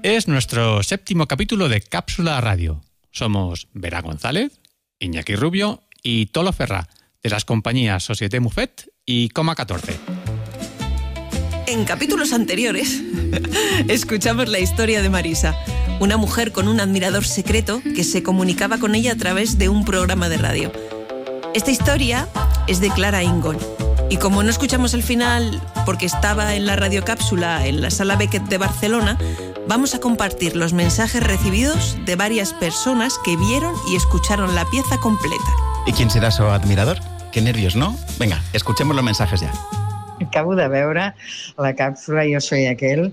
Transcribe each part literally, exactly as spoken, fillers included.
Es nuestro séptimo capítulo de Cápsula Radio. Somos Vera González, Iñaki Rubio y Tolo Ferrá, de las compañías Société Muffet y Coma catorce. En capítulos anteriores escuchamos la historia de Marisa, una mujer con un admirador secreto que se comunicaba con ella a través de un programa de radio. Esta historia es de Clara Ingol. Y como no escuchamos el final porque estaba en la radiocápsula en la Sala Beckett de Barcelona, vamos a compartir los mensajes recibidos de varias personas que vieron y escucharon la pieza completa. ¿Y quién será su admirador? Qué nervios, ¿no? Venga, escuchemos los mensajes ya. Acabo de veure la càpsula Jo soy aquel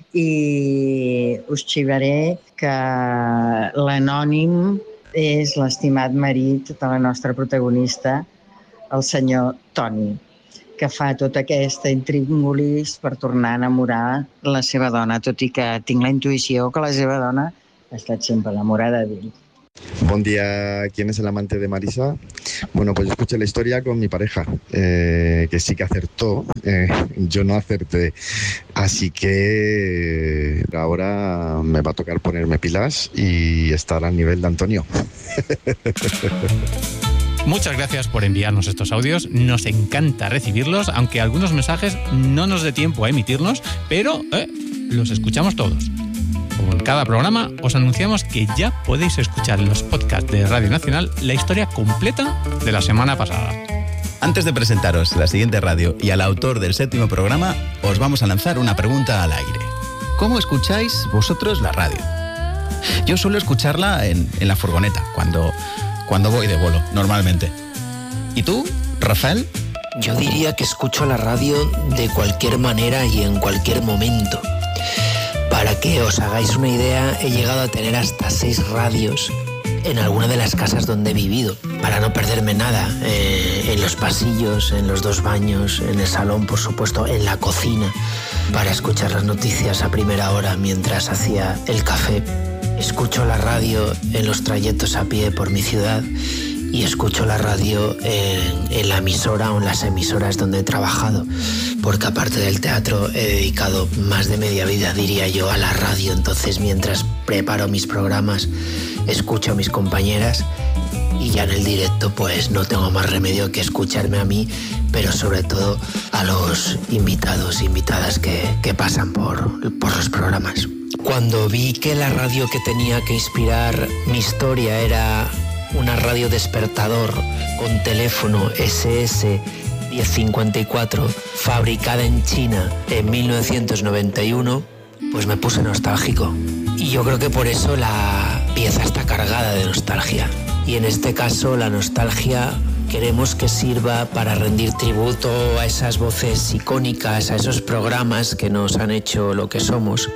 i us xivaré que l'anònim és l'estimat marit de la nostra protagonista, el senyor Toni, que fa tot aquest intríngulis per tornar a enamorar la seva dona, tot i que tinc la intuïció que la seva dona ha estat sempre enamorada d'ell. Buen día, ¿quién es el amante de Marisa? Bueno, pues yo escuché la historia con mi pareja, eh, que sí que acertó, eh, yo no acerté, así que ahora me va a tocar ponerme pilas y estar al nivel de Antonio. Muchas gracias por enviarnos estos audios, nos encanta recibirlos, aunque algunos mensajes no nos dé tiempo a emitirlos, pero eh, los escuchamos todos. Como en cada programa, os anunciamos que ya podéis escuchar en los podcasts de Radio Nacional la historia completa de la semana pasada. Antes de presentaros la siguiente radio y al autor del séptimo programa, os vamos a lanzar una pregunta al aire. ¿Cómo escucháis vosotros la radio? Yo suelo escucharla en, en la furgoneta, cuando, cuando voy de bolo, normalmente. ¿Y tú, Rafael? Yo diría que escucho la radio de cualquier manera y en cualquier momento. Para que os hagáis una idea, he llegado a tener hasta seis radios en alguna de las casas donde he vivido, para no perderme nada, eh, en los pasillos, en los dos baños, en el salón, por supuesto, en la cocina, para escuchar las noticias a primera hora mientras hacía el café. Escucho la radio en los trayectos a pie por mi ciudad y escucho la radio en, en la emisora o en las emisoras donde he trabajado, porque aparte del teatro he dedicado más de media vida, diría yo, a la radio. Entonces, mientras preparo mis programas, escucho a mis compañeras y ya en el directo pues no tengo más remedio que escucharme a mí, pero sobre todo a los invitados, invitadas que, que pasan por, por los programas. Cuando vi que la radio que tenía que inspirar mi historia era una radio despertador con teléfono ese ese diez cincuenta y cuatro, fabricada en China en mil novecientos noventa y uno, pues me puse nostálgico. Y yo creo que por eso la pieza está cargada de nostalgia. Y en este caso la nostalgia queremos que sirva para rendir tributo a esas voces icónicas, a esos programas que nos han hecho lo que somos.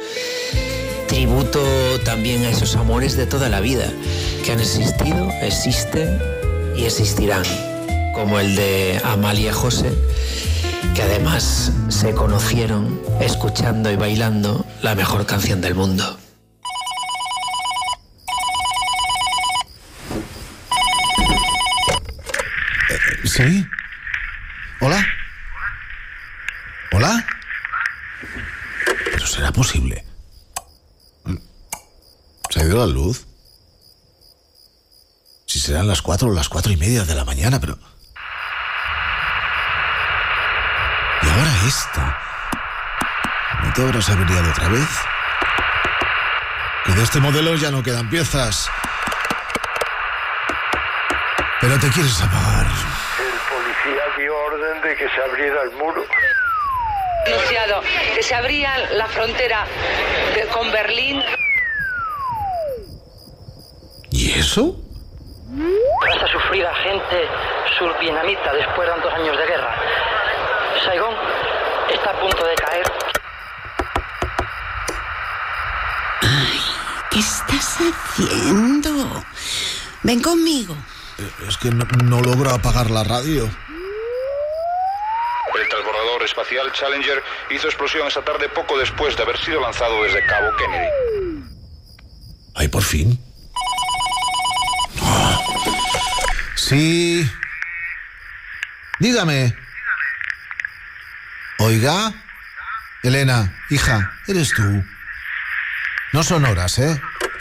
Tributo también a esos amores de toda la vida, que han existido, existen y existirán, como el de Amalia y José, que además se conocieron escuchando y bailando la mejor canción del mundo. ¿Sí? ¿Hola? ¿Hola? ¿Pero será posible? ¿Se ha ido la luz? Si serán las cuatro o las cuatro y media de la mañana, pero... ¿Y ahora esta? ¿No te habrás averiado otra vez? Que de este modelo ya no quedan piezas. Pero te quieres apagar. El policía dio orden de que se abriera el muro. Anunciado que se abría la frontera de, con Berlín. ¿Y eso? Esta sufrida gente survietnamita después de tantos años de guerra. Saigón está a punto de caer. Ay, ¿qué estás haciendo? Ven conmigo. Es que no, no logro apagar la radio. El transbordador espacial Challenger hizo explosión esta tarde poco después de haber sido lanzado desde Cabo Kennedy. Ay, por fin. Oh. Sí. Dígame. Oiga. Elena, hija, ¿eres tú? No son horas, ¿eh?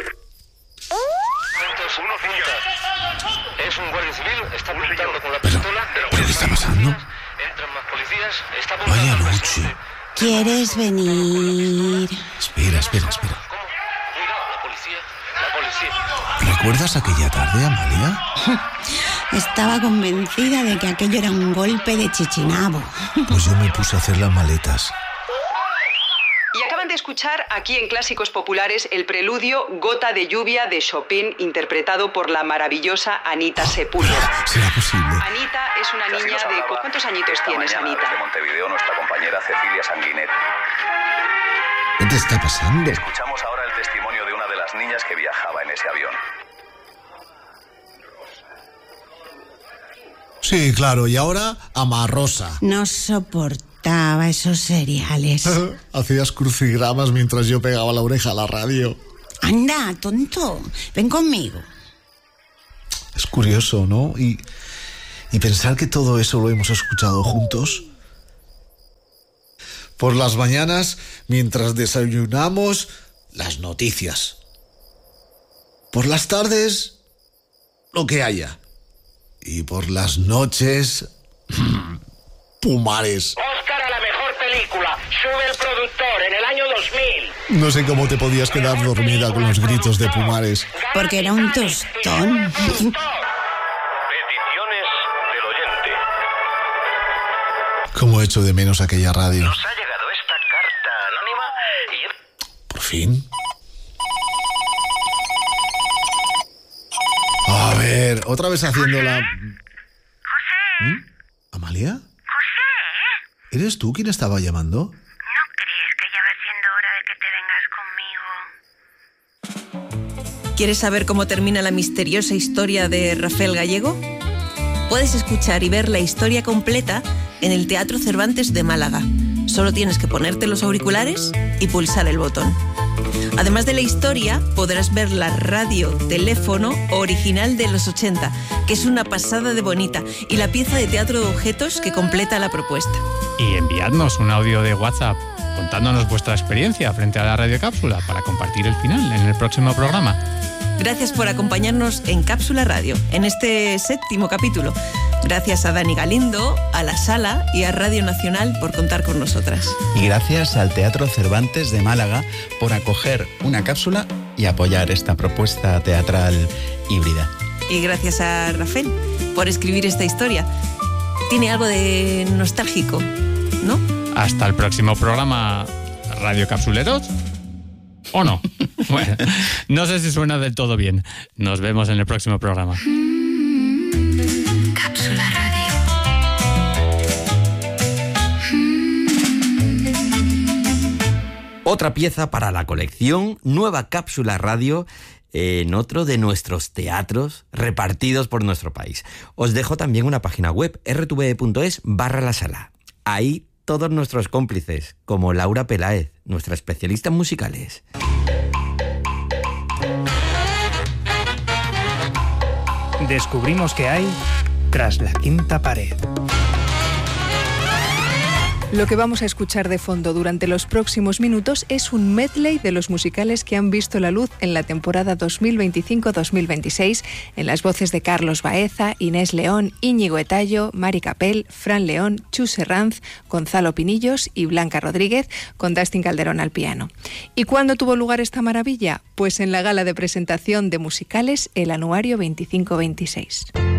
Es un guardia civil, está apuntando con la pistola. ¿Pero qué está pasando? Entran más policías, está Vaya noche. ¿Quieres venir? Espera, espera, espera. La policía, la policía. ¿Recuerdas aquella tarde, Amalia? Estaba convencida de que aquello era un golpe de chichinabo. Pues yo me puse a hacer las maletas. Y acaban de escuchar aquí en Clásicos Populares el preludio Gota de lluvia de Chopin, interpretado por la maravillosa Anita Sepúlveda. ¿Será posible? Anita es una niña de... ¿Cuántos añitos tienes, Anita? Desde Montevideo, nuestra compañera Cecilia Sanguinetti. ¿Qué te está pasando? Escuchamos ahora el testimonio de una de las niñas que viajaba en ese avión. Sí, claro, y ahora Amarrosa. No soportaba esos cereales. Hacías crucigramas mientras yo pegaba la oreja a la radio. Anda, tonto, ven conmigo. Es curioso, ¿no? Y, y pensar que todo eso lo hemos escuchado juntos. Por las mañanas, mientras desayunamos, las noticias. Por las tardes, lo que haya. Y por las noches, Pumares. Oscar a la mejor película. Sube el productor en el año dos mil. No sé cómo te podías quedar dormida con los gritos de Pumares. Porque era un tostón. Peticiones del oyente. Cómo echo de menos aquella radio. Nos ha llegado esta carta anónima y... Por fin. A ver, otra vez haciéndola. José. ¿Mm? ¿Amalia? José. ¿Eres tú quien estaba llamando? ¿No crees que ya va siendo hora de que te vengas conmigo? ¿Quieres saber cómo termina la misteriosa historia de Rafael Gallego? Puedes escuchar y ver la historia completa en el Teatro Cervantes de Málaga. Solo tienes que ponerte los auriculares y pulsar el botón. Además de la historia, podrás ver la radio-teléfono original de los ochenta, que es una pasada de bonita, y la pieza de teatro de objetos que completa la propuesta. Y enviadnos un audio de WhatsApp contándonos vuestra experiencia frente a la radiocápsula para compartir el final en el próximo programa. Gracias por acompañarnos en Cápsula Radio, en este séptimo capítulo. Gracias a Dani Galindo, a La Sala y a Radio Nacional por contar con nosotras. Y gracias al Teatro Cervantes de Málaga por acoger una cápsula y apoyar esta propuesta teatral híbrida. Y gracias a Rafael por escribir esta historia. Tiene algo de nostálgico, ¿no? Hasta el próximo programa, Radio Capsuleros. ¿O no? Bueno, no sé si suena del todo bien. Nos vemos en el próximo programa. Cápsula Radio. Otra pieza para la colección, nueva Cápsula Radio en otro de nuestros teatros repartidos por nuestro país. Os dejo también una página web, r t v e punto es barra la sala. Ahí todos nuestros cómplices, como Laura Peláez, nuestra especialista en musicales. Descubrimos que hay tras la quinta pared. Lo que vamos a escuchar de fondo durante los próximos minutos es un medley de los musicales que han visto la luz en la temporada dos mil veinticinco dos mil veintiséis, en las voces de Carlos Baeza, Inés León, Íñigo Etallo, Mari Capel, Fran León, Chus Herranz, Gonzalo Pinillos y Blanca Rodríguez, con Dustin Calderón al piano. ¿Y cuándo tuvo lugar esta maravilla? Pues en la gala de presentación de musicales, el Anuario veinticinco veintiséis.